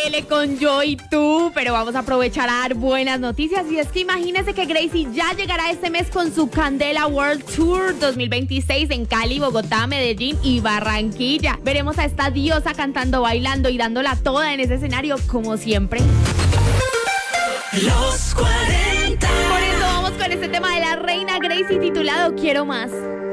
L con yo y tú, pero vamos a aprovechar a dar buenas noticias. Y es que imagínense que Gracie ya llegará este mes con su Candela World Tour 2026 en Cali, Bogotá, Medellín y Barranquilla. Veremos a esta diosa cantando, bailando y dándola toda en ese escenario como siempre. Los 40. Por eso vamos con este tema de la reina Gracie titulado Quiero Más.